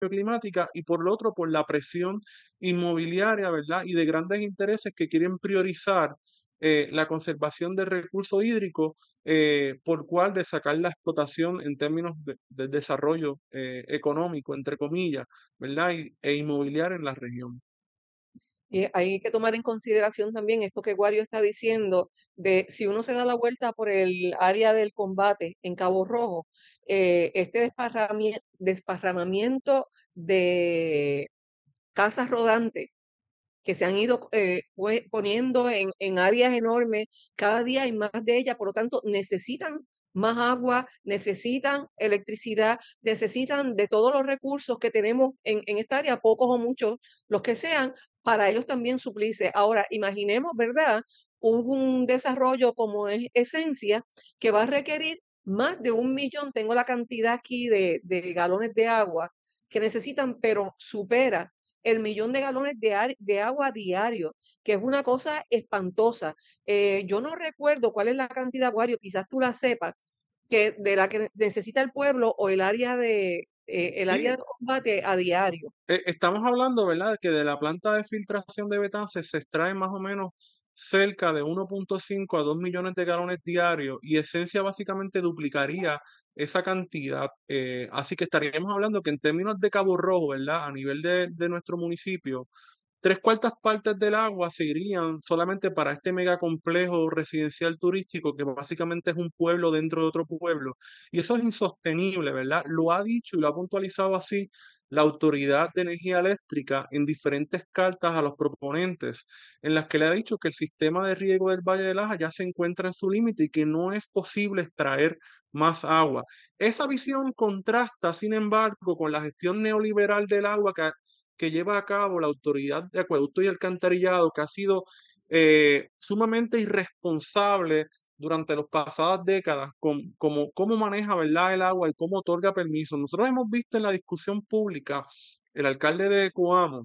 climática y por lo otro por la presión inmobiliaria, ¿verdad? Y de grandes intereses que quieren priorizar la conservación del recurso hídrico por cual de sacar la explotación en términos de desarrollo económico, entre comillas, ¿verdad? E inmobiliario en la región. Y hay que tomar en consideración también esto que Wario está diciendo, de si uno se da la vuelta por el área del combate en Cabo Rojo, este desparramamiento de casas rodantes que se han ido poniendo en áreas enormes, cada día hay más de ellas, por lo tanto necesitan más agua, necesitan electricidad, necesitan de todos los recursos que tenemos en esta área, pocos o muchos, los que sean, para ellos también suplirse. Ahora, imaginemos, ¿verdad? Un desarrollo como es Esencia, que va a requerir más de 1 millón, tengo la cantidad aquí de galones de agua que necesitan, pero supera el 1 millón de galones de agua diario, que es una cosa espantosa. Yo no recuerdo cuál es la cantidad, Wario, quizás tú la sepas, que de la que necesita el pueblo o el área Sí, de combate a diario. estamos hablando, ¿verdad?, que de la planta de filtración de Betances se extrae más o menos cerca de 1,5 a 2 millones de galones diarios y Esencia básicamente duplicaría esa cantidad. Así que estaríamos hablando que en términos de Cabo Rojo, ¿verdad?, a nivel de nuestro municipio, tres cuartas partes del agua se irían solamente para este megacomplejo residencial turístico que básicamente es un pueblo dentro de otro pueblo. Y eso es insostenible, ¿verdad? Lo ha dicho y lo ha puntualizado así la Autoridad de Energía Eléctrica en diferentes cartas a los proponentes, en las que le ha dicho que el sistema de riego del Valle de Laja ya se encuentra en su límite y que no es posible extraer más agua. Esa visión contrasta, sin embargo, con la gestión neoliberal del agua que lleva a cabo la Autoridad de Acueducto y Alcantarillado, que ha sido sumamente irresponsable durante las pasadas décadas, cómo maneja, ¿verdad?, el agua y cómo otorga permisos. Nosotros hemos visto en la discusión pública el alcalde de Coamo,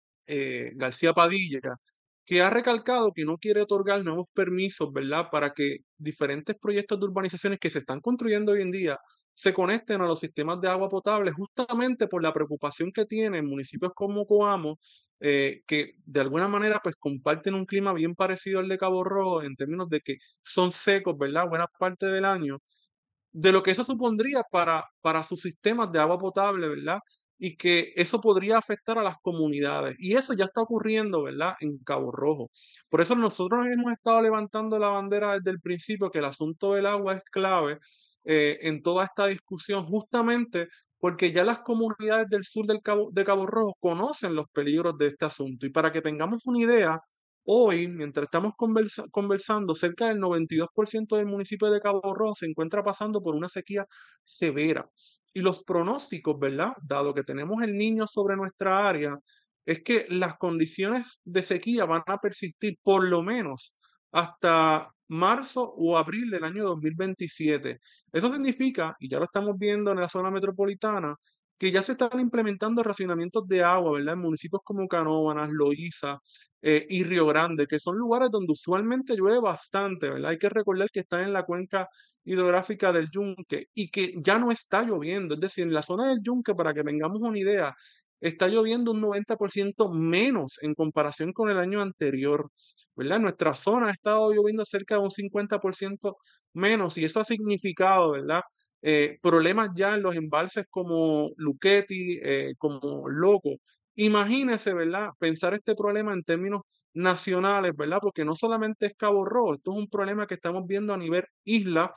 García Padilla, que ha recalcado que no quiere otorgar nuevos permisos, ¿verdad?, para que diferentes proyectos de urbanizaciones que se están construyendo hoy en día se conecten a los sistemas de agua potable, justamente por la preocupación que tienen municipios como Coamo, que de alguna manera pues comparten un clima bien parecido al de Cabo Rojo en términos de que son secos, ¿verdad?, buena parte del año de lo que eso supondría para sus sistemas de agua potable, ¿verdad? Y que eso podría afectar a las comunidades. Y eso ya está ocurriendo, ¿verdad? En Cabo Rojo. Por eso nosotros hemos estado levantando la bandera desde el principio que el asunto del agua es clave en toda esta discusión, justamente porque ya las comunidades del sur de Cabo Rojo conocen los peligros de este asunto. Y para que tengamos una idea, hoy, mientras estamos conversando, cerca del 92% del municipio de Cabo Rojo se encuentra pasando por una sequía severa. Y los pronósticos, ¿verdad? Dado que tenemos el niño sobre nuestra área, es que las condiciones de sequía van a persistir por lo menos hasta marzo o abril del año 2027. Eso significa, y ya lo estamos viendo en la zona metropolitana, que ya se están implementando racionamientos de agua, ¿verdad? En municipios como Canóvanas, Loíza, y Río Grande, que son lugares donde usualmente llueve bastante, ¿verdad? Hay que recordar que están en la cuenca hidrográfica del Yunque y que ya no está lloviendo, es decir, en la zona del Yunque, para que tengamos una idea, está lloviendo un 90% menos en comparación con el año anterior, ¿verdad? En nuestra zona ha estado lloviendo cerca de un 50% menos y eso ha significado, ¿verdad? Problemas ya en los embalses como Luquetti, como Loco. Imagínese, ¿verdad? Pensar este problema en términos nacionales, ¿verdad? Porque no solamente es Cabo Rojo, esto es un problema que estamos viendo a nivel isla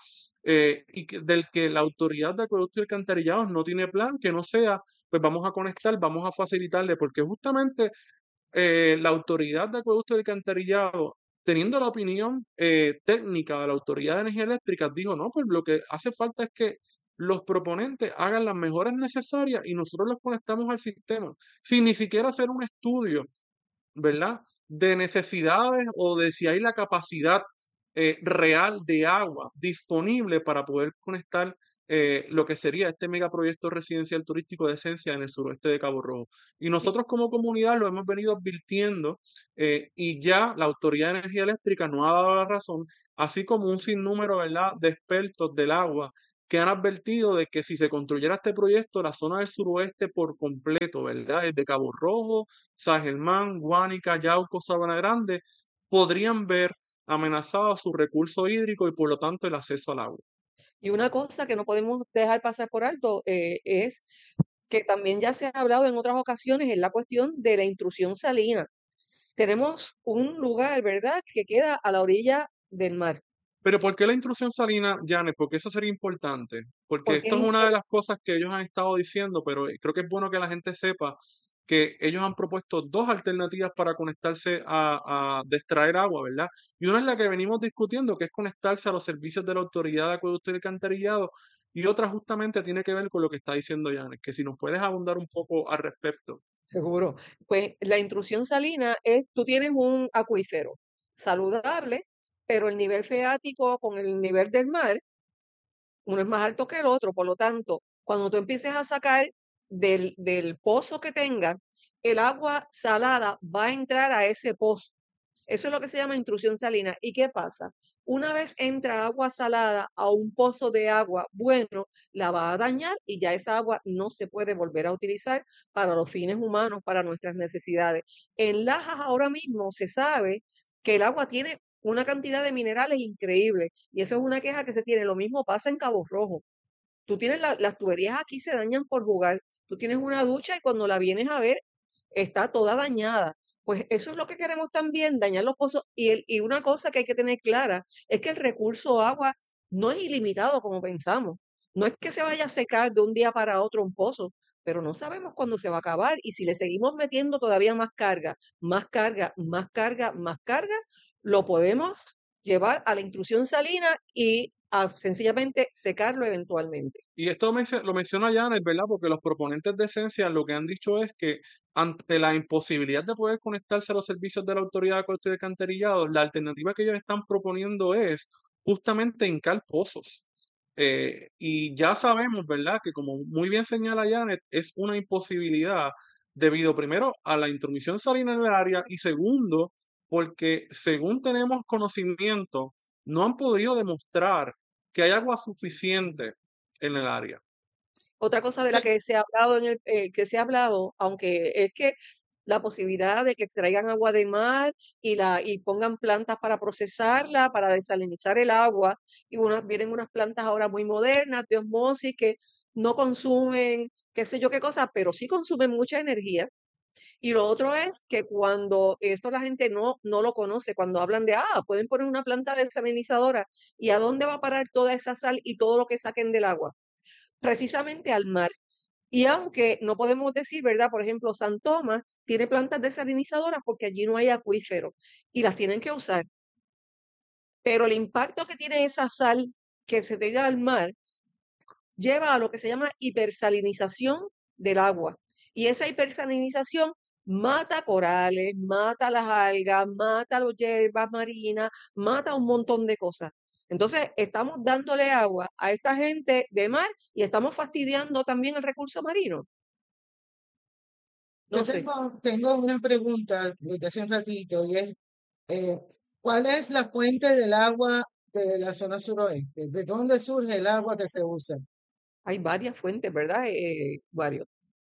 del que la autoridad de acueducto y alcantarillados no tiene plan, que no sea, pues vamos a conectar, vamos a facilitarle, porque justamente la autoridad de acueducto y alcantarillado, teniendo la opinión técnica de la Autoridad de Energía Eléctrica, dijo, no, pues lo que hace falta es que los proponentes hagan las mejoras necesarias y nosotros los conectamos al sistema, sin ni siquiera hacer un estudio, ¿verdad? De necesidades o de si hay la capacidad real de agua disponible para poder conectar lo que sería este megaproyecto residencial turístico de Esencia en el suroeste de Cabo Rojo. Y nosotros como comunidad lo hemos venido advirtiendo y ya la Autoridad de Energía Eléctrica nos ha dado la razón, así como un sinnúmero, ¿verdad?, de expertos del agua que han advertido de que si se construyera este proyecto, la zona del suroeste por completo, ¿verdad? Desde Cabo Rojo, San Germán, Guánica, Yauco, Sabana Grande, podrían ver amenazado su recurso hídrico y por lo tanto el acceso al agua. Y una cosa que no podemos dejar pasar por alto es que también ya se ha hablado en otras ocasiones, es la cuestión de la intrusión salina. Tenemos un lugar, ¿verdad?, que queda a la orilla del mar. Pero ¿por qué la intrusión salina, Janet? Porque eso sería importante. Porque Porque esto es una de las cosas que ellos han estado diciendo, pero creo que es bueno que la gente sepa que ellos han propuesto dos alternativas para conectarse de extraer agua, ¿verdad? Y una es la que venimos discutiendo, que es conectarse a los servicios de la Autoridad de Acueducto y Alcantarillado, y otra justamente tiene que ver con lo que está diciendo Janet, que si nos puedes abundar un poco al respecto. seguro, pues la intrusión salina es, tú tienes un acuífero saludable, pero el nivel freático con el nivel del mar, uno es más alto que el otro, por lo tanto, cuando tú empieces a sacar del pozo que tengas, el agua salada va a entrar a ese pozo. Eso es lo que se llama intrusión salina. ¿Y qué pasa? Una vez entra agua salada a un pozo de agua, bueno, la va a dañar y ya esa agua no se puede volver a utilizar para los fines humanos, para nuestras necesidades. En Lajas ahora mismo se sabe que el agua tiene una cantidad de minerales increíble y eso es una queja que se tiene. Lo mismo pasa en Cabo Rojo. Tú tienes las tuberías aquí se dañan por jugar. Tú tienes una ducha y cuando la vienes a ver está toda dañada. Pues eso es lo que queremos también, dañar los pozos. Y una cosa que hay que tener clara es que el recurso agua no es ilimitado como pensamos. No es que se vaya a secar de un día para otro un pozo, pero no sabemos cuándo se va a acabar. Y si le seguimos metiendo todavía más carga, más carga, más carga, más carga, lo podemos llevar a la intrusión salina y a sencillamente secarlo eventualmente. Y esto lo menciona Janet, ¿verdad? Porque los proponentes de esencia lo que han dicho es que ante la imposibilidad de poder conectarse a los servicios de la Autoridad de Acueductos y Alcantarillado, la alternativa que ellos están proponiendo es justamente hincar pozos. Y ya sabemos, ¿verdad? Que como muy bien señala Janet, es una imposibilidad debido primero a la intromisión salina en el área y segundo, porque según tenemos conocimiento, no han podido demostrar que hay agua suficiente en el área. Otra cosa de la Eh, que se ha hablado que se ha hablado, aunque es que la posibilidad de que extraigan agua de mar y pongan plantas para procesarla, para desalinizar el agua, y vienen unas plantas ahora muy modernas de osmosis que no consumen, qué sé yo qué cosa, pero sí consumen mucha energía. Y lo otro es que cuando esto la gente no lo conoce, cuando hablan de, pueden poner una planta desalinizadora, ¿y a dónde va a parar toda esa sal y todo lo que saquen del agua? Precisamente al mar. Y aunque no podemos decir, ¿verdad? Por ejemplo, San Tomás tiene plantas desalinizadoras porque allí no hay acuífero y las tienen que usar. Pero el impacto que tiene esa sal que se tira al mar lleva a lo que se llama hipersalinización del agua. Y esa hipersalinización mata corales, mata las algas, mata las hierbas marinas, mata un montón de cosas. Entonces, estamos dándole agua a esta gente de mar y estamos fastidiando también el recurso marino. Yo No sé. tengo una pregunta desde hace un ratito y es, eh, ¿cuál es la fuente del agua de la zona suroeste? ¿De dónde surge el agua que se usa? Hay varias fuentes, ¿verdad? Varios.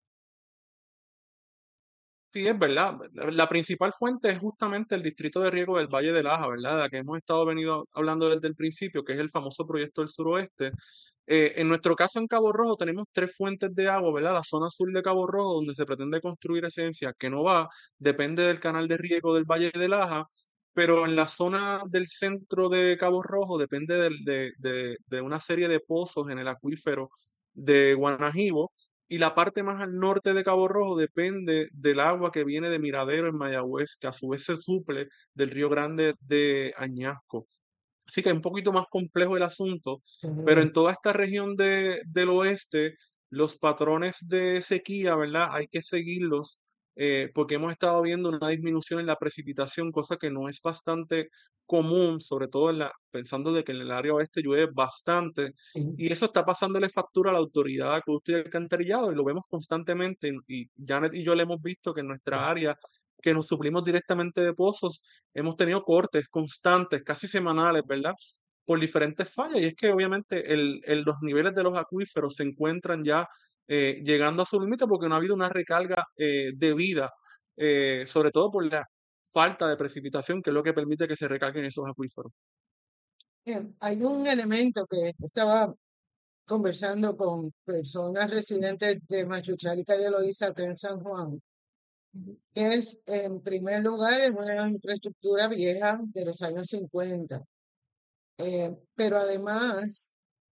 Sí, es verdad. La principal fuente es justamente el distrito de riego del Valle de Laja, ¿verdad? De la que hemos estado venido hablando desde el principio, que es el famoso proyecto del suroeste. En nuestro caso en Cabo Rojo tenemos tres fuentes de agua, ¿verdad? La zona sur de Cabo Rojo, donde se pretende construir esencia, que no va, depende del canal de riego del Valle de Laja, pero en la zona del centro de Cabo Rojo depende de una serie de pozos en el acuífero de Guanajibo y la parte más al norte de Cabo Rojo depende del agua que viene de Miradero en Mayagüez, que a su vez se suple del Río Grande de Añasco. Así que es un poquito más complejo el asunto, pero Mm. en toda esta región del oeste, los patrones de sequía, ¿verdad? Hay que seguirlos porque hemos estado viendo una disminución en la precipitación, cosa que no es bastante común, sobre todo pensando de que en el área oeste llueve bastante, Sí. y eso está pasándole factura a la autoridad de acueducto y alcantarillado, y lo vemos constantemente, y Janet y yo le hemos visto que en nuestra área, que nos suplimos directamente de pozos, hemos tenido cortes constantes, casi semanales, ¿verdad? por diferentes fallas, y es que obviamente los niveles de los acuíferos se encuentran ya llegando a su límite porque no ha habido una recarga debida, sobre todo por la falta de precipitación, que es lo que permite que se recarguen esos acuíferos. Bien, hay un elemento que estaba conversando con personas residentes de Machuchal y de Loíza, acá en San Juan, que es, en primer lugar, es una infraestructura vieja de los años 50, pero además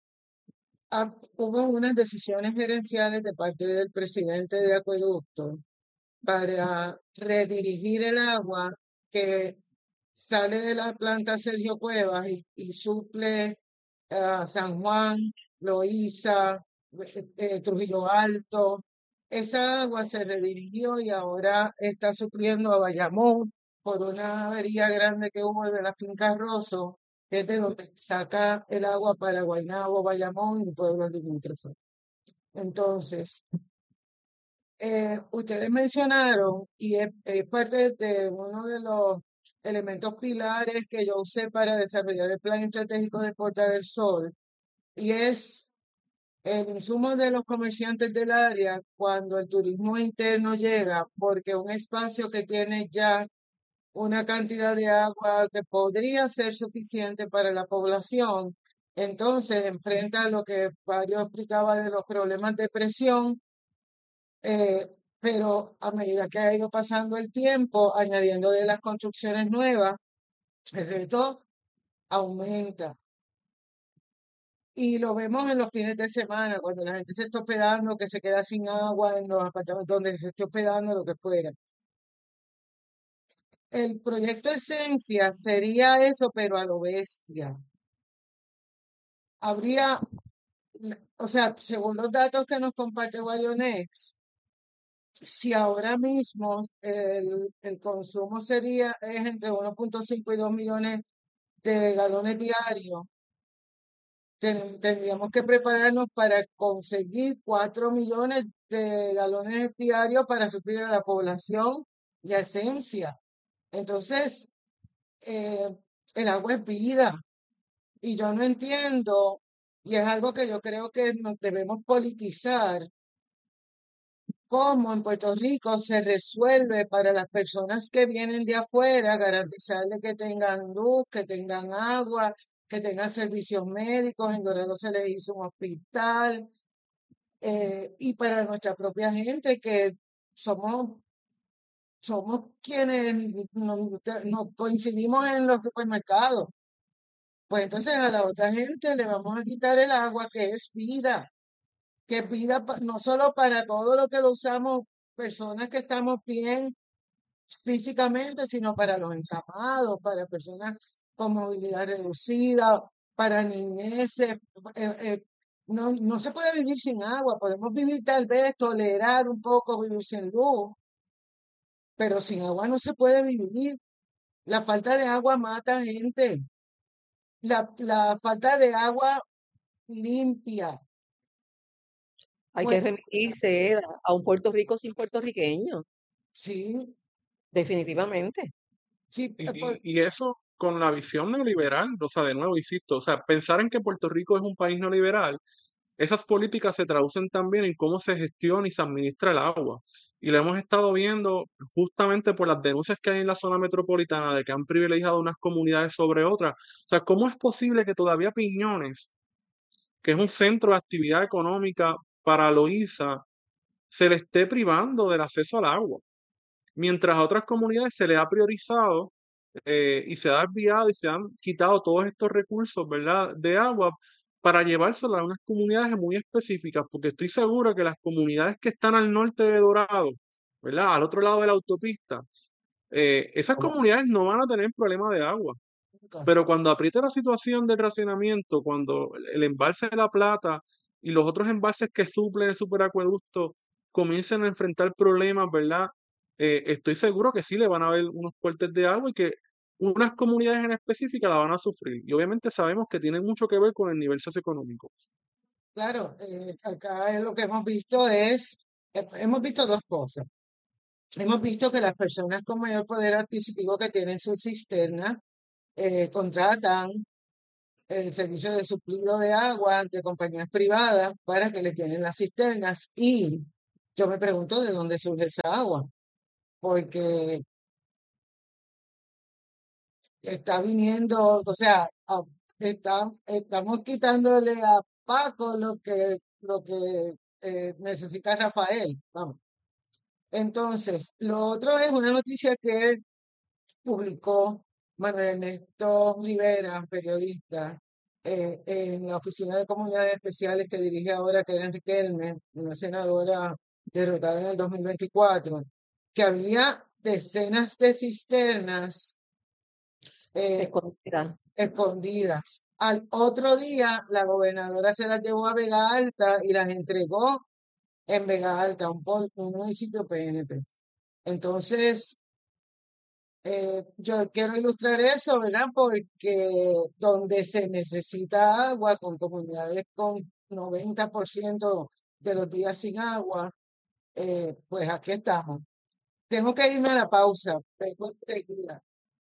hubo unas decisiones gerenciales de parte del presidente de Acueducto para redirigir el agua que sale de la planta Sergio Cuevas y suple San Juan, Loíza, Trujillo Alto. Esa agua se redirigió y ahora está supliendo a Bayamón por una avería grande que hubo de la finca Rosso, que es de donde saca el agua para Guaynabo, Bayamón y pueblos limítrofes. Entonces, ustedes mencionaron, y es parte de uno de los elementos pilares que yo usé para desarrollar el plan estratégico de Puerta del Sol, y es el insumo de los comerciantes del área cuando el turismo interno llega, porque un espacio que tiene ya una cantidad de agua que podría ser suficiente para la población, entonces enfrenta lo que Mario explicaba de los problemas de presión, eh, pero a medida que ha ido pasando el tiempo, añadiéndole las construcciones nuevas, el reto aumenta. Y lo vemos en los fines de semana, cuando la gente se está hospedando, que se queda sin agua en los apartamentos donde se esté hospedando, lo que fuera. El proyecto Esencia sería eso, pero a lo bestia. Habría, o sea, según los datos que nos comparte Guarionex, si ahora mismo el consumo es entre 1.5 y 2 millones de galones diarios, tendríamos que prepararnos para conseguir 4 millones de galones diarios para suplir a la población y a Esencia. Entonces, eh, el agua es vida y yo no entiendo, y es algo que yo creo que nos debemos politizar, cómo en Puerto Rico se resuelve para las personas que vienen de afuera, garantizarle que tengan luz, que tengan agua, que tengan servicios médicos. En Dorado se les hizo un hospital, y para nuestra propia gente que somos, somos quienes nos coincidimos en los supermercados. Pues entonces a la otra gente le vamos a quitar el agua, que es vida no solo para todo lo que lo usamos, personas que estamos bien físicamente, sino para los encamados, para personas con movilidad reducida, para niñeces. No se puede vivir sin agua, podemos vivir tal vez, tolerar un poco vivir sin luz, pero sin agua no se puede vivir. La falta de agua mata gente. La falta de agua limpia. Hay Pues que remitirse, Eda, a un Puerto Rico sin puertorriqueños, sí, definitivamente. sí, Y eso con la visión neoliberal, o sea, de nuevo, insisto, o sea, pensar en que Puerto Rico es un país neoliberal, esas políticas se traducen también en cómo se gestiona y se administra el agua. Y lo hemos estado viendo justamente por las denuncias que hay en la zona metropolitana de que han privilegiado unas comunidades sobre otras. O sea, ¿cómo es posible que todavía Piñones, que es un centro de actividad económica para Loíza, se le esté privando del acceso al agua? Mientras a otras comunidades se les ha priorizado y se ha desviado y se han quitado todos estos recursos, ¿verdad?, de agua para llevárselos a unas comunidades muy específicas, porque estoy seguro que las comunidades que están al norte de Dorado, ¿verdad?, al otro lado de la autopista, esas comunidades no van a tener problema de agua. nunca. Pero cuando aprieta la situación del racionamiento, cuando el embalse de La Plata y los otros embalses que suplen el superacueducto comiencen a enfrentar problemas, ¿verdad? Estoy seguro que sí le van a haber unos cortes de agua y que unas comunidades en específica la van a sufrir. Y obviamente sabemos que tiene mucho que ver con el nivel socioeconómico. Claro, acá lo que hemos visto dos cosas. Hemos visto que las personas con mayor poder adquisitivo que tienen su cisterna contratan el servicio de suplido de agua de compañías privadas para que les llenen las cisternas. Y yo me pregunto de dónde surge esa agua, porque está viniendo, o sea, estamos quitándole a Paco lo que necesita Rafael. Vamos. Entonces, lo otro es una noticia que publicó Manuel Ernesto Rivera, periodista, en la Oficina de Comunidades Especiales que dirige ahora Karen Riquelme, una senadora derrotada en el 2024, que había decenas de cisternas Escondida. escondidas. Al otro día, la gobernadora se las llevó a Vega Alta y las entregó en Vega Alta, un municipio PNP. Entonces, yo quiero ilustrar eso, ¿verdad? Porque donde se necesita agua, con comunidades con 90% de los días sin agua, pues aquí estamos. Tengo que irme a la pausa. Vengo enseguida.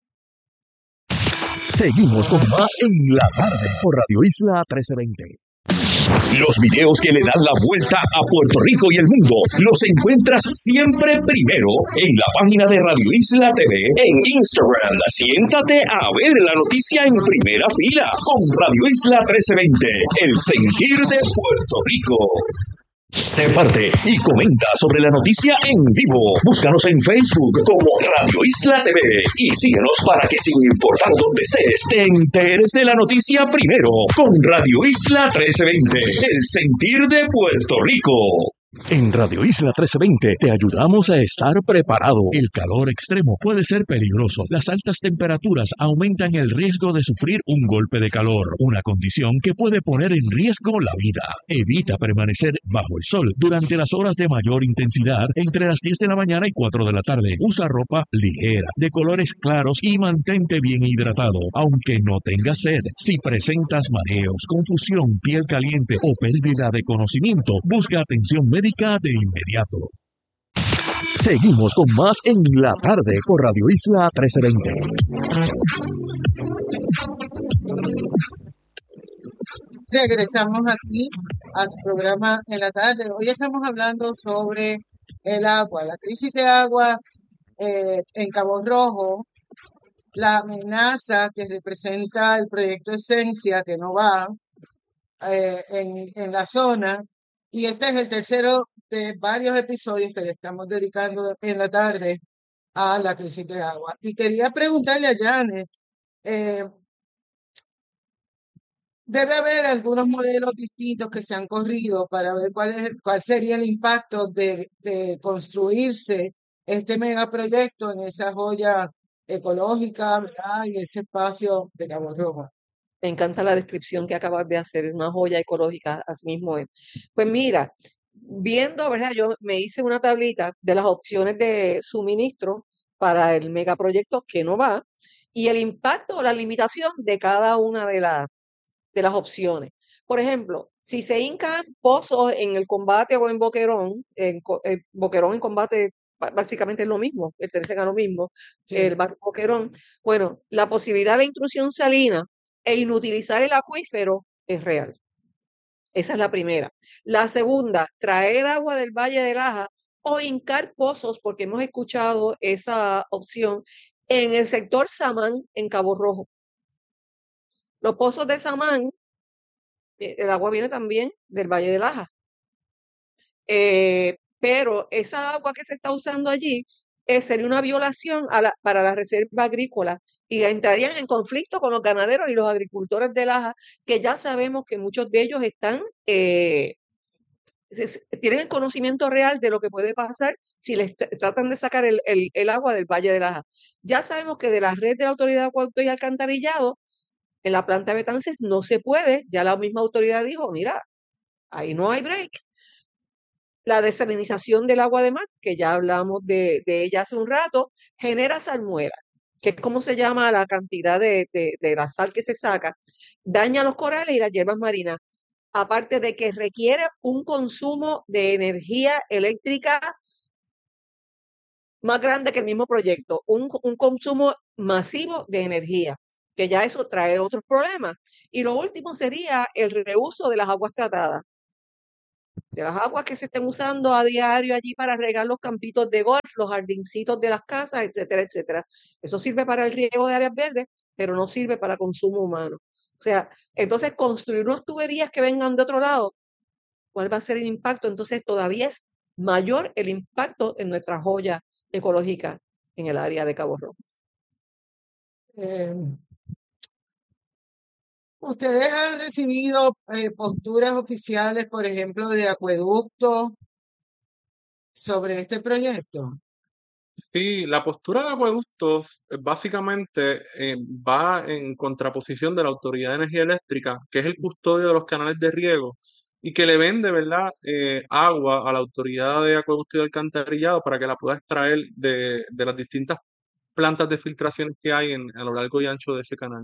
Seguimos con más en la tarde por Radio Isla 1320. Los videos que le dan la vuelta a Puerto Rico y el mundo los encuentras siempre primero en la página de Radio Isla TV en Instagram. Siéntate a ver la noticia en primera fila con Radio Isla 1320, el sentir de Puerto Rico. Sé parte y comenta sobre la noticia en vivo. Búscanos en Facebook como Radio Isla TV y síguenos para que, sin importar dónde estés, te enteres de la noticia primero con Radio Isla 1320, el sentir de Puerto Rico. En Radio Isla 1320 te ayudamos a estar preparado. El calor extremo puede ser peligroso. Las altas temperaturas aumentan el riesgo de sufrir un golpe de calor, una condición que puede poner en riesgo la vida. Evita permanecer bajo el sol durante las horas de mayor intensidad entre las 10 de la mañana y 4 de la tarde. Usa ropa ligera, de colores claros y mantente bien hidratado, aunque no tengas sed. Si presentas mareos, confusión, piel caliente o pérdida de conocimiento, busca atención médica de inmediato. Seguimos con más en la tarde por Radio Isla 1320. Regresamos aquí a su programa en la tarde. Hoy estamos hablando sobre el agua, la crisis de agua en Cabo Rojo, la amenaza que representa el proyecto Esencia, que no va en la zona. Y este es el tercero de varios episodios que le estamos dedicando en la tarde a la crisis de agua. Y quería preguntarle a Janet, debe haber algunos modelos distintos que se han corrido para ver cuál sería el impacto de construirse este megaproyecto en esa joya ecológica, ¿verdad? Y ese espacio de Cabo Rojo. Me encanta la descripción que acabas de hacer, es una joya ecológica, así mismo es. Pues mira, viendo, ¿verdad? Yo me hice una tablita de las opciones de suministro para el megaproyecto que no va y el impacto o la limitación de cada una de las opciones. Por ejemplo, si se hincan pozos en el combate o en Boquerón, Boquerón en combate básicamente es lo mismo, pertenecen a lo mismo, Sí. el barrio Boquerón, bueno, la posibilidad de intrusión salina e inutilizar el acuífero es real. Esa es la primera. La segunda, traer agua del Valle de Laja o hincar pozos, porque hemos escuchado esa opción, en el sector Samán, en Cabo Rojo. Los pozos de Samán, el agua viene también del Valle de Laja. Pero esa agua que se está usando allí sería una violación para la reserva agrícola y entrarían en conflicto con los ganaderos y los agricultores de Laja, que ya sabemos que muchos de ellos tienen el conocimiento real de lo que puede pasar si les tratan de sacar el agua del Valle de Laja. Ya sabemos que de la red de la Autoridad de Acueducto y Alcantarillado, en la planta de Betances no se puede, ya la misma autoridad dijo, mira, ahí no hay break. La desalinización del agua de mar, que ya hablamos de ella hace un rato, genera salmuera, que es como se llama la cantidad de la sal que se saca, daña los corales y las hierbas marinas, aparte de que requiere un consumo de energía eléctrica más grande que el mismo proyecto, un consumo masivo de energía. que ya eso trae otros problemas. Y lo último sería el reuso de las aguas tratadas, de las aguas que se estén usando a diario allí para regar los campitos de golf, los jardincitos de las casas, etcétera, etcétera. Eso sirve para el riego de áreas verdes, pero no sirve para consumo humano. O sea, entonces construir unas tuberías que vengan de otro lado, ¿cuál va a ser el impacto? Entonces todavía es mayor el impacto en nuestra joya ecológica en el área de Cabo Rojo. Eh, ¿Ustedes han recibido posturas oficiales, por ejemplo, de Acueducto sobre este proyecto? Sí, la postura de Acueductos básicamente va en contraposición de la Autoridad de Energía Eléctrica, que es el custodio de los canales de riego y que le vende, ¿verdad?, agua a la Autoridad de Acueducto y de Alcantarillado para que la pueda extraer de las distintas plantas de filtración que hay a lo largo y ancho de ese canal.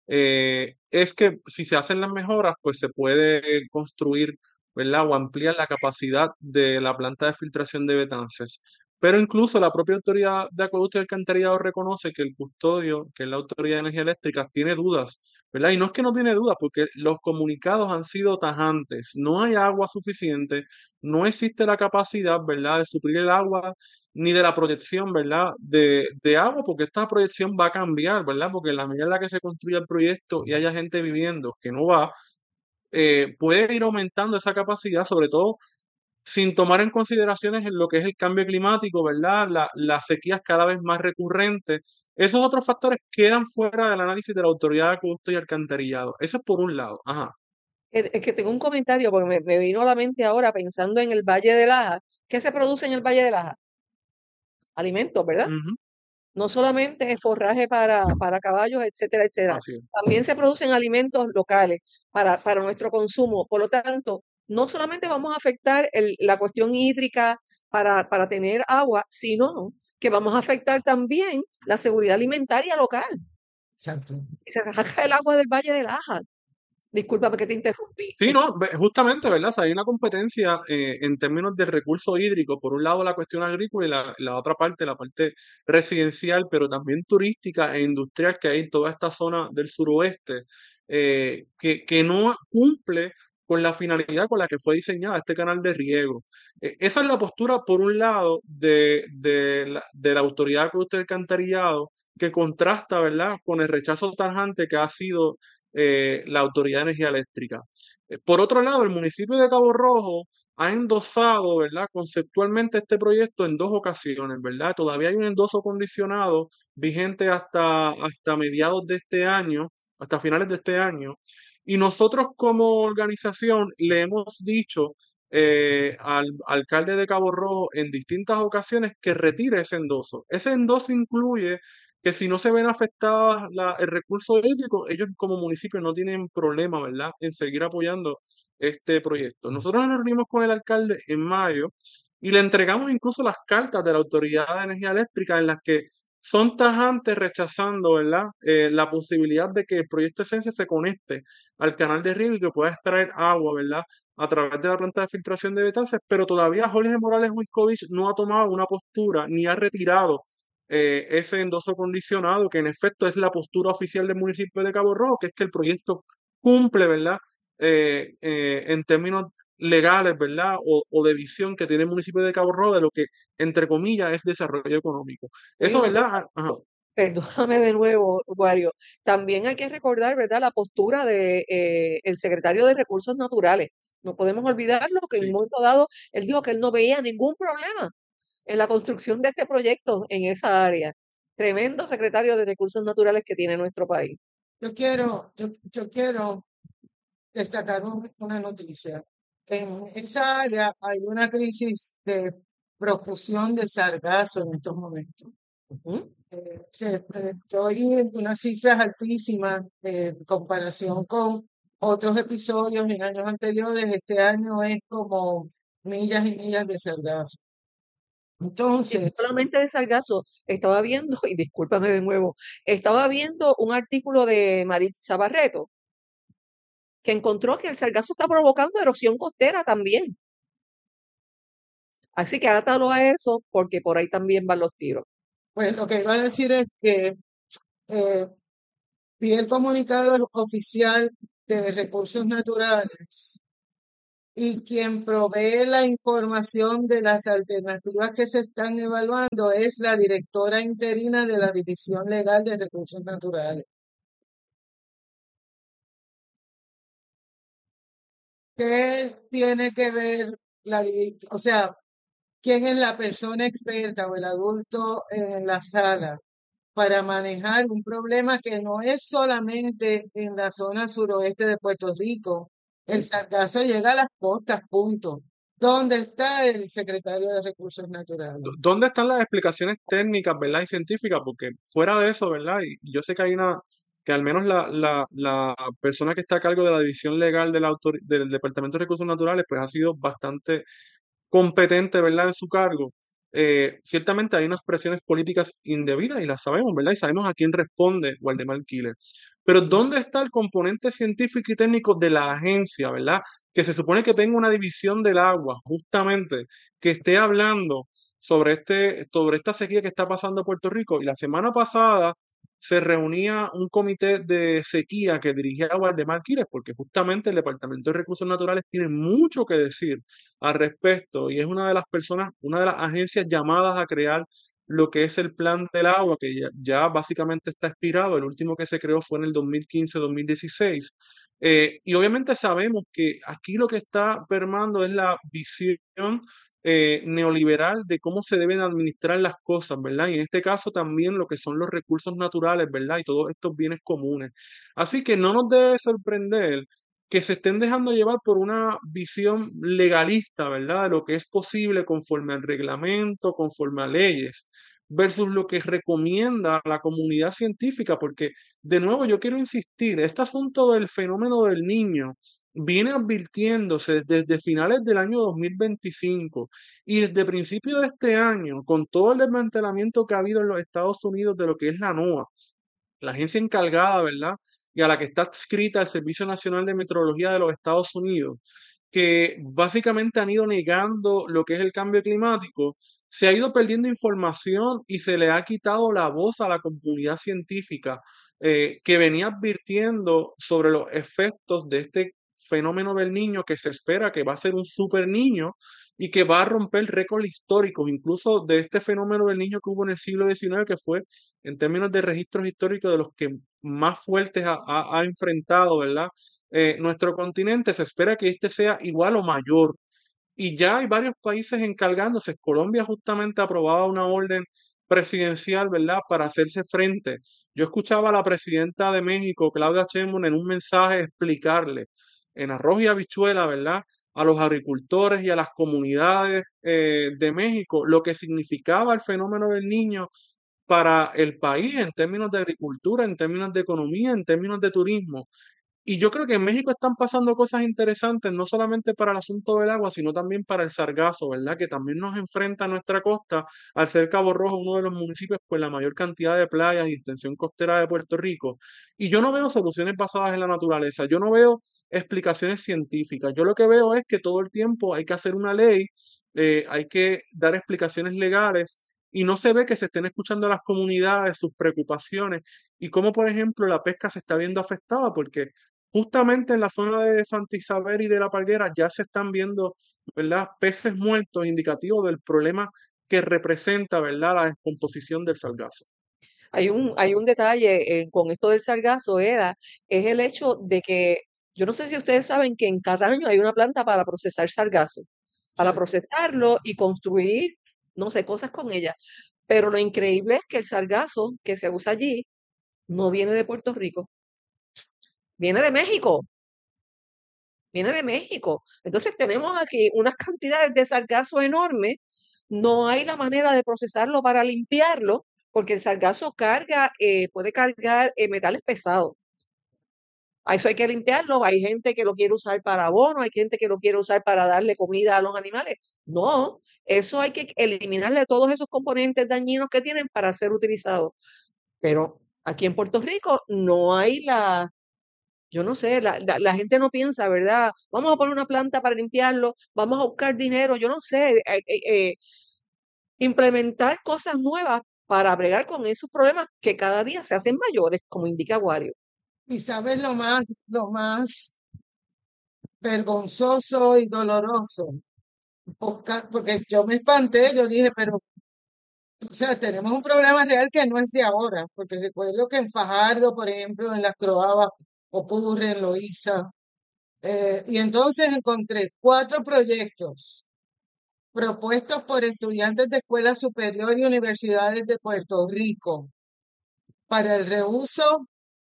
Es que si se hacen las mejoras, pues se puede construir, ¿verdad? O ampliar la capacidad de la planta de filtración de Betances. Pero incluso la propia autoridad de acueducto y alcantarillado reconoce que el custodio, que es la Autoridad de Energía Eléctrica, tiene dudas, ¿verdad? Y no es que no tiene dudas, porque los comunicados han sido tajantes. No hay agua suficiente, no existe la capacidad, ¿verdad?, de suplir el agua ni de la proyección, ¿verdad?, de agua, porque esta proyección va a cambiar, ¿verdad? Porque en la medida en la que se construya el proyecto y haya gente viviendo que no va, puede ir aumentando esa capacidad, sobre todo sin tomar en consideraciones en lo que es el cambio climático, ¿verdad? Las sequías cada vez más recurrentes. Esos otros factores quedan fuera del análisis de la Autoridad de Acueducto y Alcantarillado. Eso es por un lado. Ajá. Es que tengo un comentario porque me vino a la mente ahora pensando en el Valle de Laja. ¿Qué se produce en el Valle de Laja? Alimentos, ¿verdad? Ujú. No solamente es forraje para caballos, etcétera, etcétera. Así es. También se producen alimentos locales para nuestro consumo. Por lo tanto, no solamente vamos a afectar la cuestión hídrica para tener agua, sino que vamos a afectar también la seguridad alimentaria local. Exacto. Y se saca el agua del Valle de Laja. Discúlpame que te interrumpí. Sí, no, justamente, ¿verdad? O sea, hay una competencia en términos de recurso hídrico, por un lado la cuestión agrícola y la otra parte, la parte residencial, pero también turística e industrial que hay en toda esta zona del suroeste, que no cumple con la finalidad con la que fue diseñada este canal de riego. Esa es la postura, por un lado, de la Autoridad de Acueducto y Alcantarillado, que contrasta, ¿verdad?, con el rechazo tajante que ha sido la Autoridad de Energía Eléctrica. Por otro lado, el municipio de Cabo Rojo ha endosado, ¿verdad?, conceptualmente este proyecto en dos ocasiones, ¿verdad? Todavía hay un endoso condicionado vigente hasta mediados de este año, hasta finales de este año. Y nosotros como organización le hemos dicho al alcalde de Cabo Rojo en distintas ocasiones que retire ese endoso. Ese endoso incluye que si no se ven afectadas el recurso hídrico, ellos como municipio no tienen problema, ¿verdad?, en seguir apoyando este proyecto. Nosotros nos reunimos con el alcalde en mayo y le entregamos incluso las cartas de la Autoridad de Energía Eléctrica en las que son tajantes rechazando, ¿verdad?, la posibilidad de que el proyecto Esencia se conecte al canal de riego y que pueda extraer agua, ¿verdad?, a través de la planta de filtración de Betances, pero todavía Jorge Morales Huiscovich no ha tomado una postura ni ha retirado ese endoso condicionado, que en efecto es la postura oficial del municipio de Cabo Rojo, que es que el proyecto cumple, ¿verdad?, en términos legales, ¿verdad?, o de visión que tiene el municipio de Cabo Rojo de lo que, entre comillas, es desarrollo económico. Eso, Oye, ¿verdad? Ajá. perdóname de nuevo, Wario. También hay que recordar, ¿verdad?, la postura de el secretario de Recursos Naturales. No podemos olvidarlo que en un Sí. momento dado él dijo que él no veía ningún problema en la construcción de este proyecto en esa área. Tremendo secretario de Recursos Naturales que tiene nuestro país. Yo quiero destacar una noticia. En esa área hay una crisis de profusión de sargazo en estos momentos. Ujú. Estoy en unas cifras altísimas en comparación con otros episodios en años anteriores. Este año es como millas y millas de sargazo. Y no Entonces, solamente de sargazo, estaba viendo, y discúlpame de nuevo, estaba viendo un artículo de Maritza Barreto que encontró que el sargazo está provocando erosión costera también. Así que atalo a eso porque por ahí también van los tiros. pues lo que iba a decir es que eh, Vi el comunicado oficial de Recursos Naturales y quien provee la información de las alternativas que se están evaluando es la directora interina de la División Legal de Recursos Naturales. ¿Qué tiene que ver o sea, quién es la persona experta o el adulto en la sala para manejar un problema que no es solamente en la zona suroeste de Puerto Rico? El sargazo llega a las costas, punto. ¿Dónde está el secretario de Recursos Naturales? ¿Dónde están las explicaciones técnicas, verdad, y científicas? Porque fuera de eso, ¿verdad? Y yo sé que hay que al menos la persona que está a cargo de la división legal del Departamento de Recursos Naturales, pues ha sido bastante competente, ¿verdad?, en su cargo. Ciertamente hay unas presiones políticas indebidas y las sabemos, ¿verdad? Y sabemos a quién responde Waldemar Killer. Pero ¿dónde está el componente científico y técnico de la agencia, ¿verdad? Que se supone que tenga una división del agua, justamente, que esté hablando sobre esta sequía que está pasando en Puerto Rico. Y la semana pasada se reunía un comité de sequía que dirigía Waldemar Quires, porque justamente el Departamento de Recursos Naturales tiene mucho que decir al respecto y es una de las personas, una de las agencias llamadas a crear lo que es el plan del agua, que ya básicamente está expirado. El último que se creó fue en el 2015-2016. Y obviamente sabemos que aquí lo que está permando es la visión neoliberal de cómo se deben administrar las cosas, ¿verdad? Y en este caso también lo que son los recursos naturales, ¿verdad? Y todos estos bienes comunes. Así que no nos debe sorprender que se estén dejando llevar por una visión legalista, ¿verdad? De lo que es posible conforme al reglamento, conforme a leyes, versus lo que recomienda la comunidad científica, porque de nuevo yo quiero insistir, este asunto del fenómeno del niño viene advirtiéndose desde finales del año 2025 y desde principios de este año, con todo el desmantelamiento que ha habido en los Estados Unidos de lo que es la NOAA, la agencia encargada, ¿verdad? Y a la que está adscrita el Servicio Nacional de Meteorología de los Estados Unidos, que básicamente han ido negando lo que es el cambio climático, se ha ido perdiendo información y se le ha quitado la voz a la comunidad científica que venía advirtiendo sobre los efectos de este fenómeno del niño que se espera que va a ser un super niño y que va a romper récords históricos, incluso de este fenómeno del niño que hubo en el siglo XIX, que fue en términos de registros históricos de los que más fuertes ha enfrentado, ¿verdad? Nuestro continente. Se espera que este sea igual o mayor. Y ya hay varios países encargándose. Colombia justamente aprobaba una orden presidencial, ¿verdad?, para hacerse frente. Yo escuchaba a la presidenta de México, Claudia Sheinbaum, en un mensaje explicarle en arroz y habichuela, ¿verdad?, a los agricultores y a las comunidades de México lo que significaba el fenómeno del niño para el país en términos de agricultura, en términos de economía, en términos de turismo. Y yo creo que en México están pasando cosas interesantes, no solamente para el asunto del agua, sino también para el sargazo, ¿verdad? Que también nos enfrenta a nuestra costa, al ser Cabo Rojo uno de los municipios con la mayor cantidad de playas y extensión costera de Puerto Rico. Y yo no veo soluciones basadas en la naturaleza, yo no veo explicaciones científicas. Yo lo que veo es que todo el tiempo hay que hacer una ley, hay que dar explicaciones legales. Y no se ve que se estén escuchando a las comunidades, sus preocupaciones y cómo, por ejemplo, la pesca se está viendo afectada, porque justamente en la zona de Santa Isabel y de La Palguera ya se están viendo, ¿verdad?, peces muertos indicativos del problema que representa, ¿verdad?, la descomposición del sargazo. Hay un detalle con esto del sargazo, Eda, es el hecho de que, yo no sé si ustedes saben que en Cataño hay una planta para procesar sargazo, para Sí. procesarlo y construir, no sé, cosas con ella. Pero lo increíble es que el sargazo que se usa allí no viene de Puerto Rico, viene de México, viene de México. Entonces tenemos aquí unas cantidades de sargazo enormes, no hay la manera de procesarlo para limpiarlo, porque el sargazo puede cargar metales pesados. A eso hay que limpiarlo. Hay gente que lo quiere usar para abono, hay gente que lo quiere usar para darle comida a los animales. No, eso hay que eliminarle todos esos componentes dañinos que tienen para ser utilizados. Pero aquí en Puerto Rico no hay yo no sé, la gente no piensa, ¿verdad? Vamos a poner una planta para limpiarlo, vamos a buscar dinero, yo no sé, implementar cosas nuevas para bregar con esos problemas que cada día se hacen mayores, como indica Wario. Y sabes lo más vergonzoso y doloroso, porque yo me espanté, yo dije, pero, o sea, tenemos un problema real que no es de ahora, porque recuerdo que en Fajardo, por ejemplo, en Las Croabas ocurre, en Loíza, y entonces encontré 4 proyectos propuestos por estudiantes de escuela superior y universidades de Puerto Rico para el reuso,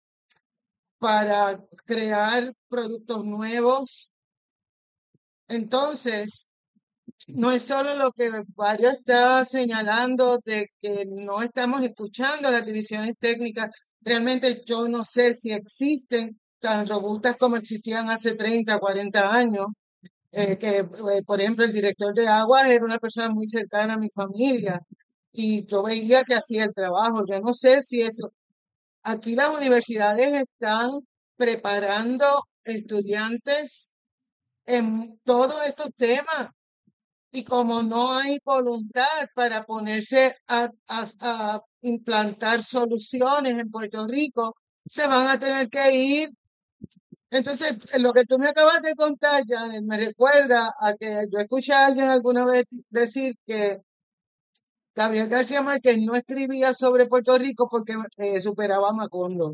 para crear productos nuevos. Entonces, no es solo lo que Mario está señalando de que no estamos escuchando las divisiones técnicas. Realmente yo no sé si existen tan robustas como existían hace 30, 40 años. Por ejemplo, el director de aguas era una persona muy cercana a mi familia y yo veía que hacía el trabajo. Yo no sé si eso. Aquí las universidades están preparando estudiantes en todos estos temas. Y como no hay voluntad para ponerse a implantar soluciones en Puerto Rico, se van a tener que ir. Entonces, lo que tú me acabas de contar, Janet, me recuerda a que yo escuché a alguien alguna vez decir que Gabriel García Márquez no escribía sobre Puerto Rico porque superaba a Macondo.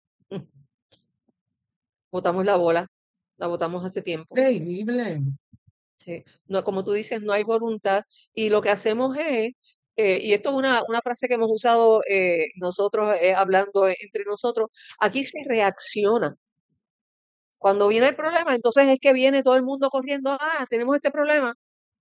Botamos la botamos hace tiempo. Increíble. Sí. No, como tú dices, no hay voluntad y lo que hacemos es, y esto es una frase que hemos usado nosotros hablando entre nosotros, aquí se reacciona. Cuando viene el problema, entonces es que viene todo el mundo corriendo, tenemos este problema.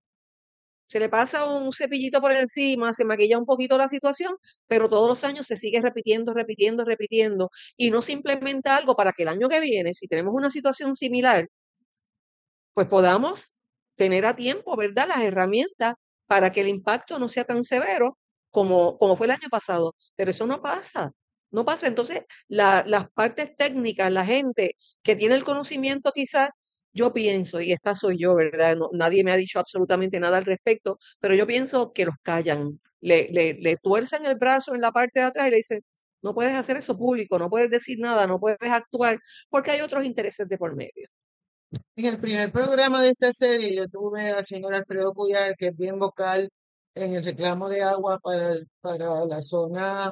Se le pasa un cepillito por encima, se maquilla un poquito la situación, pero todos los años se sigue repitiendo, repitiendo, repitiendo, y no se implementa algo para que el año que viene, si tenemos una situación similar, pues podamos tener a tiempo, ¿verdad?, las herramientas para que el impacto no sea tan severo como fue el año pasado. Pero eso no pasa, no pasa. Entonces, las partes técnicas, la gente que tiene el conocimiento quizás, yo pienso, y esta soy yo, ¿verdad? Nadie me ha dicho absolutamente nada al respecto, pero yo pienso que los callan, le tuercen el brazo en la parte de atrás y le dicen, no puedes hacer eso público, no puedes decir nada, no puedes actuar, porque hay otros intereses de por medio. En el primer programa de esta serie yo tuve al señor Alfredo Cuyar, que es bien vocal en el reclamo de agua para la zona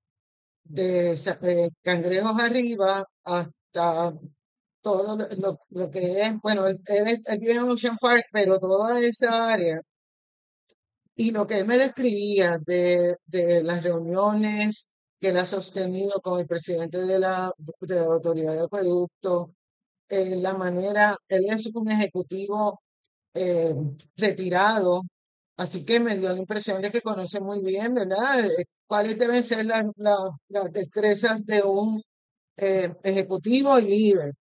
de Cangrejos arriba hasta todo lo que es, bueno, él vive en Ocean Park, pero toda esa área. Y lo que él me describía de las reuniones que él ha sostenido con el presidente de la Autoridad de Acueducto, la manera, él es un ejecutivo eh, retirado, así que me dio la impresión de que conoce muy bien, ¿verdad? Cuáles deben ser las destrezas de un ejecutivo y líder.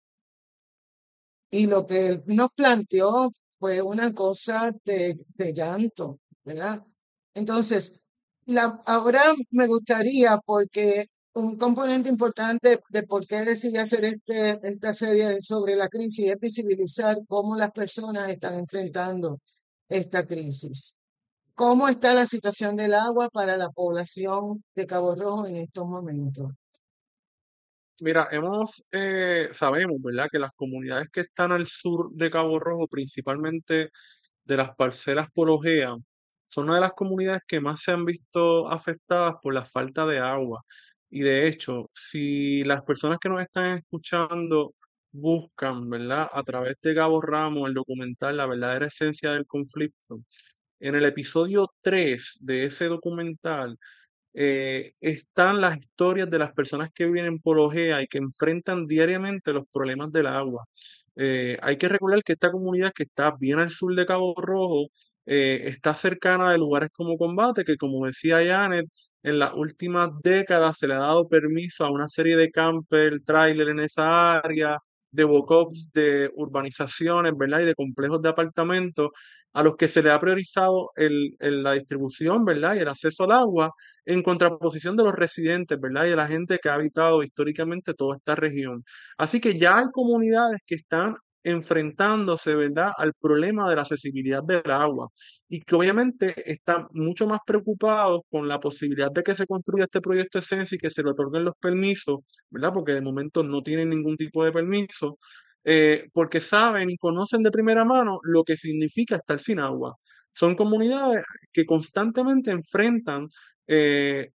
Y lo que él nos planteó fue una cosa de llanto, ¿verdad? Entonces, ahora me gustaría, porque un componente importante de por qué decidí hacer esta serie sobre la crisis es visibilizar cómo las personas están enfrentando esta crisis. ¿Cómo está la situación del agua para la población de Cabo Rojo en estos momentos? Mira, sabemos, ¿verdad?, que las comunidades que están al sur de Cabo Rojo, principalmente de las parcelas Pologea, son una de las comunidades que más se han visto afectadas por la falta de agua. Y de hecho, si las personas que nos están escuchando buscan, ¿verdad?, a través de Gabo Ramos, el documental La verdadera esencia del conflicto, en el episodio 3 de ese documental, están las historias de las personas que viven en Pologea y que enfrentan diariamente los problemas del agua. Hay que recordar que esta comunidad que está bien al sur de Cabo Rojo está cercana de lugares como Combate, que como decía Janet, en las últimas décadas se le ha dado permiso a una serie de camper, trailer en esa área, de bocops, de urbanizaciones, ¿verdad? Y de complejos de apartamentos a los que se le ha priorizado la distribución, ¿verdad? Y el acceso al agua en contraposición de los residentes, ¿verdad? Y de la gente que ha habitado históricamente toda esta región. Así que ya hay comunidades que están enfrentándose, ¿verdad?, al problema de la accesibilidad del agua y que obviamente están mucho más preocupados con la posibilidad de que se construya este proyecto Esencia y que se le otorguen los permisos, ¿verdad? Porque de momento no tienen ningún tipo de permiso, porque saben y conocen de primera mano lo que significa estar sin agua. Son comunidades que constantemente enfrentan eh,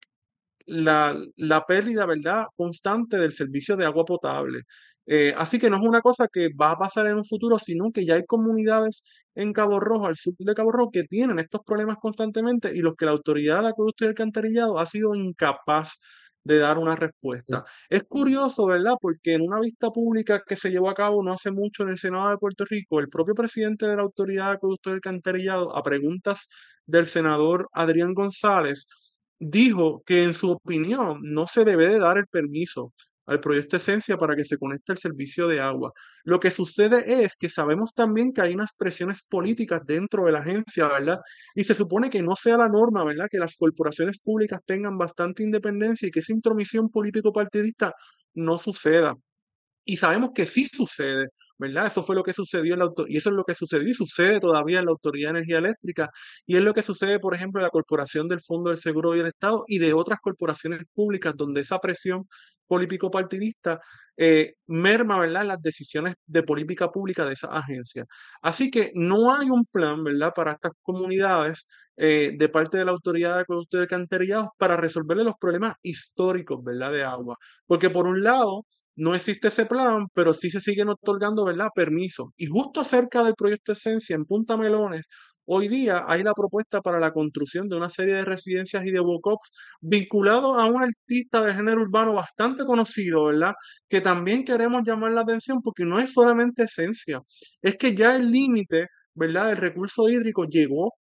la pérdida, ¿verdad?, constante del servicio de agua potable. Así que no es una cosa que va a pasar en un futuro, sino que ya hay comunidades en Cabo Rojo, al sur de Cabo Rojo, que tienen estos problemas constantemente y los que la autoridad de acueducto y alcantarillado ha sido incapaz de dar una respuesta. Es curioso, ¿verdad? Porque en una vista pública que se llevó a cabo no hace mucho en el Senado de Puerto Rico, el propio presidente de la autoridad de acueducto y alcantarillado, a preguntas del senador Adrián González, dijo que en su opinión no se debe de dar el permiso al proyecto Esencia para que se conecte al servicio de agua. Lo que sucede es que sabemos también que hay unas presiones políticas dentro de la agencia, ¿verdad? Y se supone que no sea la norma, ¿verdad? Que las corporaciones públicas tengan bastante independencia y que esa intromisión político-partidista no suceda. Y sabemos que sí sucede, ¿verdad? Eso fue lo que sucedió y eso es lo que sucedió y sucede todavía en la Autoridad de Energía Eléctrica y es lo que sucede, por ejemplo, en la Corporación del Fondo del Seguro y el Estado y de otras corporaciones públicas donde esa presión político-partidista merma, ¿verdad?, las decisiones de política pública de esas agencias. Así que no hay un plan, ¿verdad?, para estas comunidades de parte de la Autoridad de Acueducto y de Alcantarillado para resolverle los problemas históricos, ¿verdad?, de agua. Porque por un lado, no existe ese plan, pero sí se siguen otorgando, ¿verdad?, permisos. Y justo cerca del proyecto Esencia, en Punta Melones, hoy día hay la propuesta para la construcción de una serie de residencias y de walk-ups vinculados a un artista de género urbano bastante conocido, ¿verdad? Que también queremos llamar la atención porque no es solamente Esencia, es que ya el límite, ¿verdad?, del recurso hídrico llegó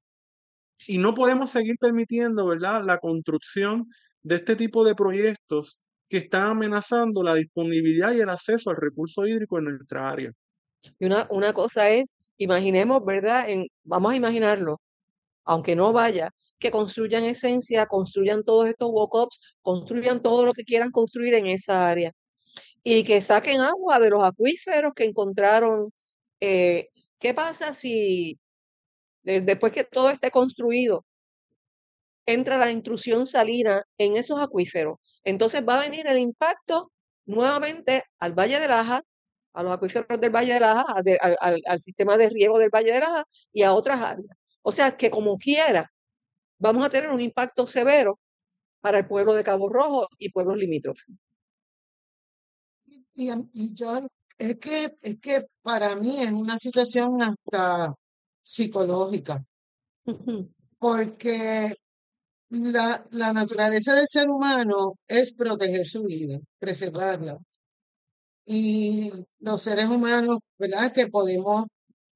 y no podemos seguir permitiendo, ¿verdad?, la construcción de este tipo de proyectos que están amenazando la disponibilidad y el acceso al recurso hídrico en nuestra área. Y una cosa es, imaginemos, ¿verdad? Vamos a imaginarlo, aunque no vaya, que construyan Esencia, construyan todos estos walk-ups, construyan todo lo que quieran construir en esa área y que saquen agua de los acuíferos que encontraron. Eh, ¿Qué pasa si después que todo esté construido, entra la intrusión salina en esos acuíferos? Entonces va a venir el impacto nuevamente al Valle de Laja, a los acuíferos del Valle de Laja, al sistema de riego del Valle de Laja y a otras áreas. O sea que como quiera, vamos a tener un impacto severo para el pueblo de Cabo Rojo y pueblos limítrofes. Y yo, es que para mí es una situación hasta psicológica, porque la naturaleza del ser humano es proteger su vida, preservarla. Y los seres humanos, ¿verdad?, que podemos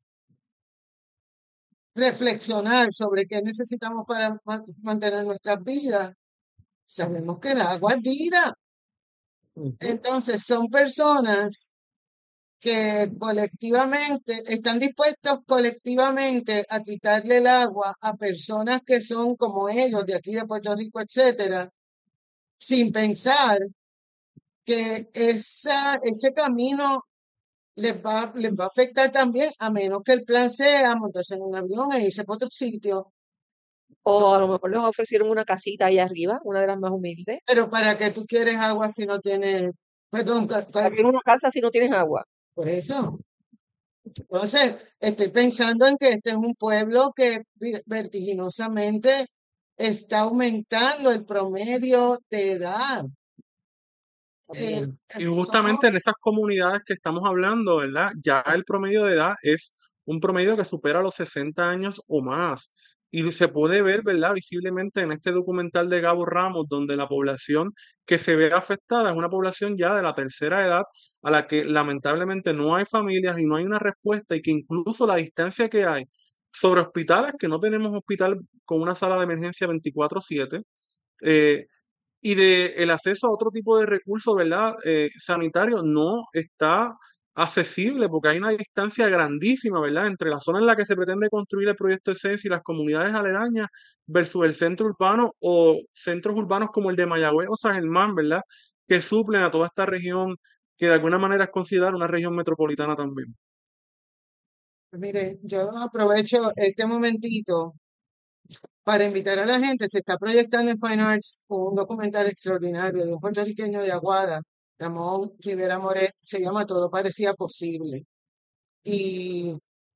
reflexionar sobre qué necesitamos para mantener nuestras vidas. Sabemos que el agua es vida. Entonces, son personas que colectivamente están dispuestos colectivamente a quitarle el agua a personas que son como ellos, de aquí de Puerto Rico, etcétera, sin pensar que ese camino les va a afectar también, a menos que el plan sea montarse en un avión e irse para otro sitio. O a lo mejor les ofrecieron una casita ahí arriba, una de las más humildes. Pero ¿para qué tú quieres agua si no tienes, perdón, ¿Para qué una casa si no tienes agua? por eso? Entonces, estoy pensando en que este es un pueblo que vertiginosamente está aumentando el promedio de edad. También. Y Somos, justamente en esas comunidades que estamos hablando, ¿verdad? Ya el promedio de edad es un promedio que supera los 60 años o más. Y se puede ver, ¿verdad?, visiblemente en este documental de Gabo Ramos, donde la población que se ve afectada es una población ya de la tercera edad, a la que lamentablemente no hay familias y no hay una respuesta, y que incluso la distancia que hay sobre hospitales, que no tenemos hospital con una sala de emergencia 24/7, eh, y de el acceso a otro tipo de recursos, ¿verdad? Sanitario no está accesible porque hay una distancia grandísima, ¿verdad? Entre la zona en la que se pretende construir el proyecto Esencia y las comunidades aledañas versus el centro urbano o centros urbanos como el de Mayagüez o San Germán, ¿verdad? Que suplen a toda esta región que de alguna manera es considerada una región metropolitana también. Pues mire, yo aprovecho este momentito para invitar a la gente. Se está proyectando en Fine Arts un documental extraordinario de un puertorriqueño de Aguada, Ramón Rivera Moret, se llama Todo parecía posible. Y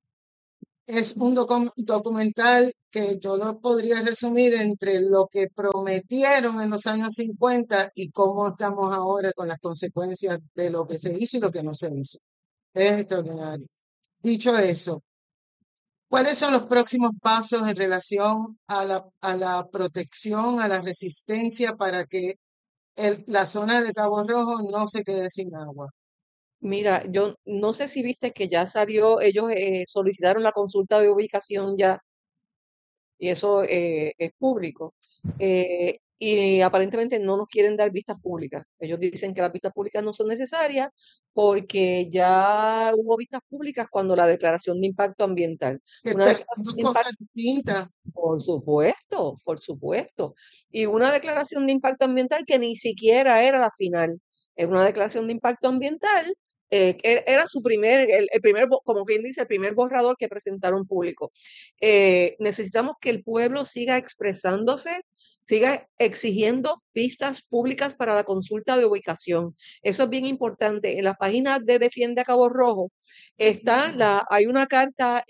es un documental que yo lo podría resumir entre lo que prometieron en los años 50 y cómo estamos ahora con las consecuencias de lo que se hizo y lo que no se hizo. Es extraordinario. Dicho eso, ¿cuáles son los próximos pasos en relación a la protección, a la resistencia para que la zona de Cabo Rojo no se quede sin agua? Mira, yo no sé si viste que ya salió, ellos solicitaron la consulta de ubicación ya, y eso es público. Y aparentemente no nos quieren dar vistas públicas. Ellos dicen que las vistas públicas no son necesarias porque ya hubo vistas públicas cuando la declaración de impacto ambiental. Una Pero declaración son dos de cosas impacto, distintas. por supuesto, por supuesto. Y una declaración de impacto ambiental que ni siquiera era la final. Era una declaración de impacto ambiental. Que era su el primer, como quien dice, el primer borrador que presentaron público. Necesitamos que el pueblo siga expresándose, siga exigiendo vistas públicas para la consulta de ubicación. Eso es bien importante. En las páginas de Defiende a Cabo Rojo hay una carta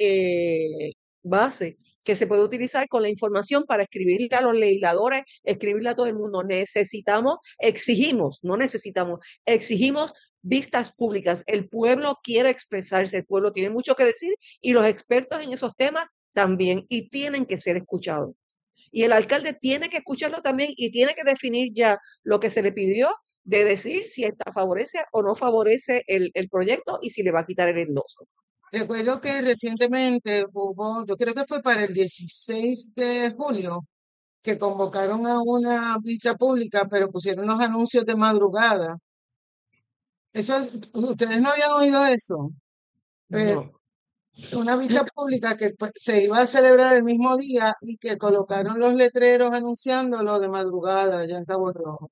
base que se puede utilizar con la información para escribirle a los legisladores, escribirle a todo el mundo. Exigimos, no necesitamos, exigimos vistas públicas. El pueblo quiere expresarse, el pueblo tiene mucho que decir y los expertos en esos temas también, y tienen que ser escuchados. Y el alcalde tiene que escucharlo también y tiene que definir ya lo que se le pidió de decir si favorece o no favorece el proyecto y si le va a quitar el endoso. Recuerdo que recientemente hubo, yo creo que fue para el 16 de julio, que convocaron a una vista pública, pero pusieron los anuncios de madrugada. Eso, ustedes no habían oído eso. No. Una vista pública que pues, se iba a celebrar el mismo día y que colocaron los letreros anunciándolo de madrugada allá en Cabo Rojo.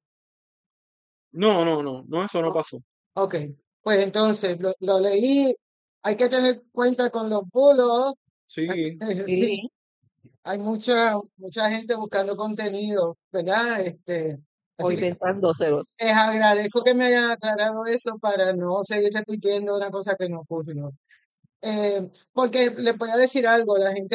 No, eso no pasó. Ok, pues entonces lo leí. Hay que tener cuenta con los bulos. Sí, Sí, Sí, hay mucha gente buscando contenido, ¿verdad? o Así que intentándoselo. les agradezco que me hayan aclarado eso para no seguir repitiendo una cosa que no ocurrió. Porque les voy a decir algo,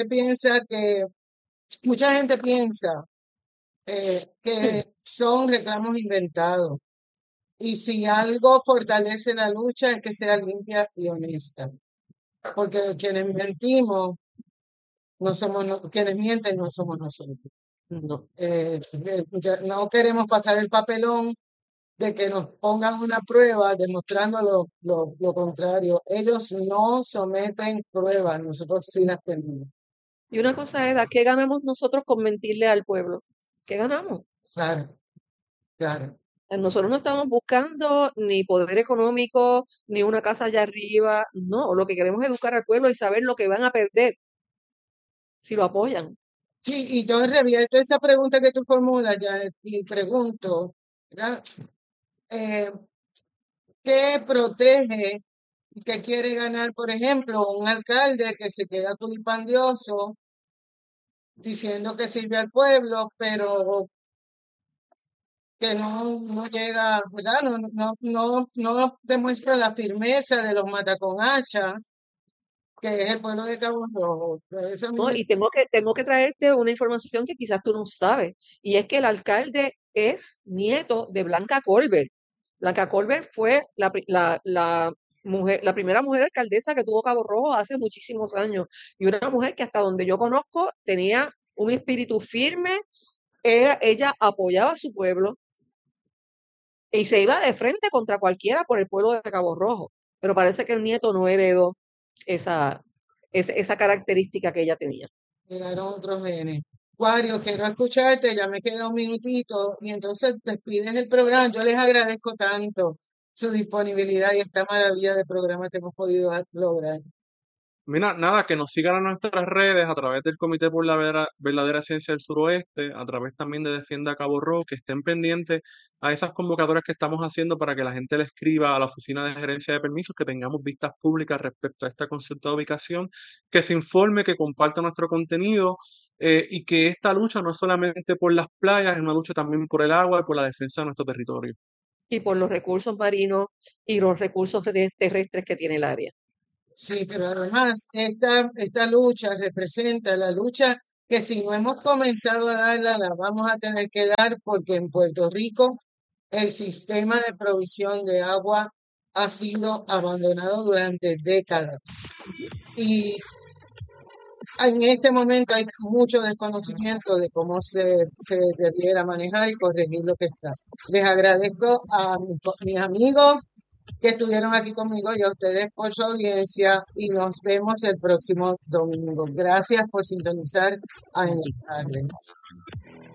mucha gente piensa que son reclamos inventados. Y si algo fortalece la lucha es que sea limpia y honesta. Porque quienes mentimos no somos, quienes mienten no somos nosotros. No. No queremos pasar el papelón de que nos pongan una prueba demostrando lo contrario. Ellos no someten pruebas, nosotros sí las tenemos. Y una cosa es, ¿qué ganamos nosotros con mentirle al pueblo? ¿Qué ganamos? Claro, claro. Nosotros no estamos buscando ni poder económico, ni una casa allá arriba. No, lo que queremos es educar al pueblo y saber lo que van a perder si lo apoyan. Sí, y yo revierto esa pregunta que tú formulas, Janet, y pregunto, ¿verdad? Eh, ¿Qué protege y qué quiere ganar, por ejemplo, un alcalde que se queda tulipandioso diciendo que sirve al pueblo, pero que no llega, ¿verdad? No demuestra la firmeza de los mataconachas, que es el pueblo de Cabo Rojo? Eso a mí ¿No? Y tengo que traerte una información que quizás tú no sabes, y es que el alcalde es nieto de Blanca Colbert. Blanca Colbert fue la primera mujer alcaldesa que tuvo Cabo Rojo hace muchísimos años, y una mujer que hasta donde yo conozco tenía un espíritu firme, ella apoyaba a su pueblo y se iba de frente contra cualquiera por el pueblo de Cabo Rojo, pero parece que el nieto no heredó esa, esa característica que ella tenía. llegaron otros genes. Wario, quiero escucharte, ya me queda un minutito y entonces despides el programa. Yo les agradezco tanto su disponibilidad y esta maravilla de programa que hemos podido lograr. Mira, nada, que nos sigan en nuestras redes a través del Comité por la Verdadera Ciencia del Suroeste, a través también de Defienda Cabo Rojo, que estén pendientes a esas convocatorias que estamos haciendo para que la gente le escriba a la Oficina de Gerencia de Permisos, que tengamos vistas públicas respecto a esta consulta de ubicación, que se informe, que comparta nuestro contenido y que esta lucha no es solamente por las playas, es una lucha también por el agua y por la defensa de nuestro territorio. Y por los recursos marinos y los recursos terrestres que tiene el área. Sí, pero además esta lucha representa la lucha que si no hemos comenzado a darla, la vamos a tener que dar porque en Puerto Rico el sistema de provisión de agua ha sido abandonado durante décadas. Y en este momento hay mucho desconocimiento de cómo se debiera manejar y corregir lo que está. Les agradezco a mis amigos que estuvieron aquí conmigo y a ustedes por su audiencia y nos vemos el próximo domingo. Gracias por sintonizar a En la Tarde.